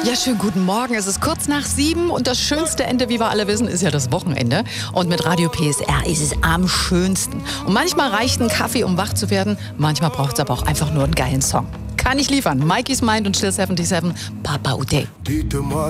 Ja, schönen guten Morgen. Es ist kurz nach 7 und das schönste Ende, wie wir alle wissen, ist ja das Wochenende. Und mit Radio PSR ist es am schönsten. Und manchmal reicht ein Kaffee, um wach zu werden. Manchmal braucht es aber auch einfach nur einen geilen Song. Kann ich liefern. Mikey's Mind und Still 77, Papa Uday.